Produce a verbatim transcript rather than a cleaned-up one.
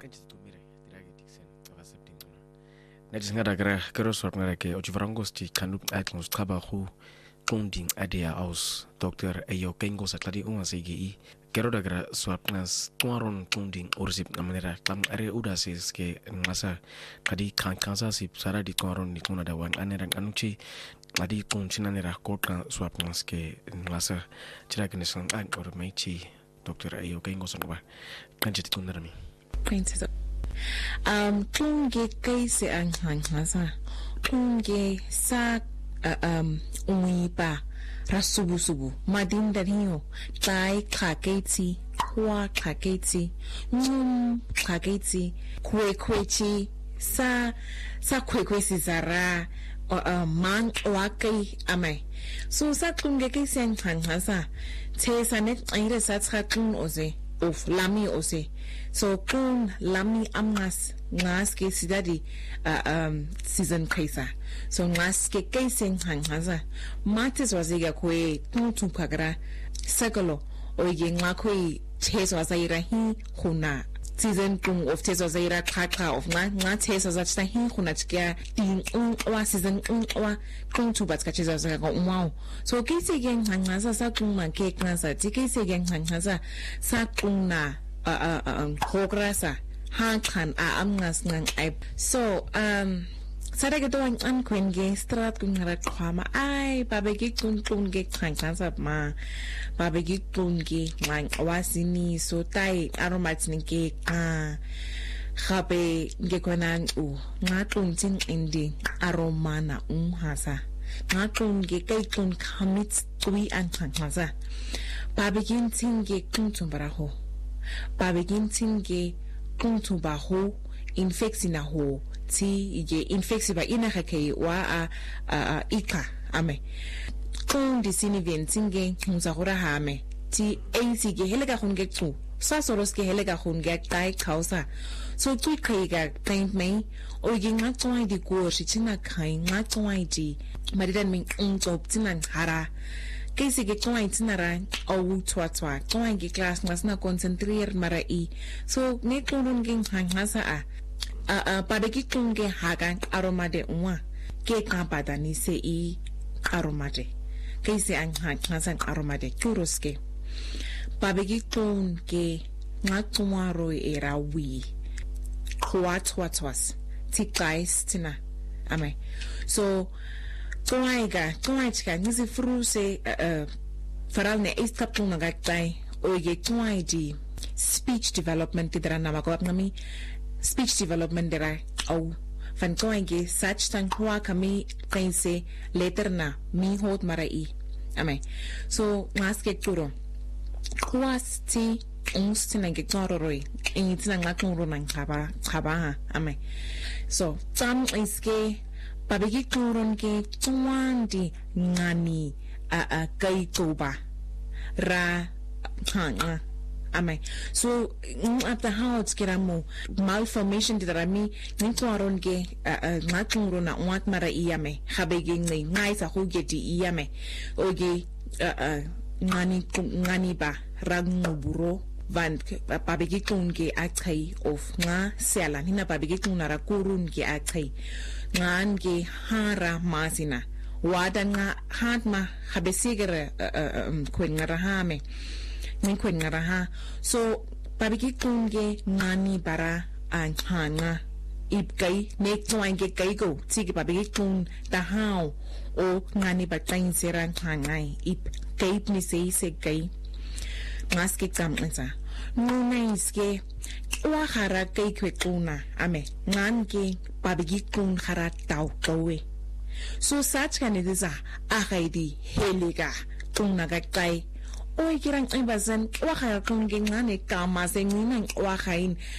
Kanchitumire dirage dixen avasepting ona. Najisngada gra keros warnara ke ojivarangos ti kanuk atlos trabajo tonding adea aus Doctor Ayo Kengo sakladi unga segi kero dagra swapnas tuaron tonding orsip namanera tam are udasis ke ngasa kadi kankansa sip sara di tuaron ni tuna dawan anerang anuchi adi kunchina nera kota swapnas ke ngasa chirakinesan an or maichi Doctor Ayo Kengo sanwa kanchiti tunarami Princess. Um, tunge kaise ang hangasa. Tunge sa uh, um uipa rasubu subu. Madin daniyo. Tai kaketi. Kwa kaketi. Num kaketi. Kwe kwechi. Sa sa kwe kwe si zara. Uh, uh, man wakai amai. So sa tunge kaise ang hangasa. Te sanet aire sa tun oze. Of lami ose so kun lami amngas ngas ke sidadi uh, um season kaisa so ngas ke kaisen hanghaza mates waziga kwe tuntu pagra sagalo oye ngakwe teso wazaira hi khuna season kun of teso wazaira kaka of nga nga teso wazachita hi khuna chkia tin un wa season un wa kun tu batka teso wazaga wow so kaise gen hanghaza sa kun ma ke kansa ti kaise gen hanghaza sa kun na uh uh progressa han kan a amngas ngang ai so um sadage to an kwen ge strat kun ra khama ai babegi kun kun ge kansa ma babegi kun ge ngang wasini so tai aromatin ge ah khabe ge konan u nga kun tin indi aromana um hasa nga kun ge kai kun khamit tui an kansa babegi tin ge kun tumbaraho babegin tinge kuntu ba ho infeksi na ho ti ige infeksi ba ina kake wa a a ika ame kun disini ventinge kunzahora ha ame ti ac ge helega hunge tu sa soros ge helega hunge tai kausa so tu kai ga paint me o ge nga twai di ko shi china kai nga twai di maridan min unzo tinan hara Kaisi ke twai tinara au twa twa twai ke class mas na concentrate mara I so ne klonun ging hangasa a a a padeki klonge hagan aromade unwa ke kampata ni se I aromade kaisi ang hangasan aromade kuroske padeki klon ke ngatwaro era wi kwa twa twas ti guys tina ame so Toaiga, toaiga, nisi fruse uh faral ne istap tuna gaktai oige toaidi speech development dira na magwap nami speech development dira au fan toaige such tan kwa kami kainse later na mi hot marai ame so maske turo kwasti unstina gektoroi intina ngakuro nang khaba khaba ame so tam iske Babegi turon ke tuwandi ngani a a kai toba ra hanga ame so at the house kiramo malformation dirami nintuaron ke ngatungro na wat mara iyame habegi ngai ngai sa hugeti iyame oge ngani ngani ba ragnguburo van babegi kunge akai of nga sela hina babegi kunara kurun ke akai ngan ge hara masina wada nga hatma habesigere kwen ngara ha me min kwen ngara ha so babegi kunge ngani bara an hanga ip kai nek toange kai go tigi babegi kun da hao o ngani ba tain seran hangai ip kai ni sei se kai maske kamnsa nuna iske wa hara kai kwe kuna ame ngan ke babigi kun hara tau kowe so sach kan ediza agaidi heliga kuna ga kai oi kirang ibazan wa hara kun ge ngane kama se nginan wa hain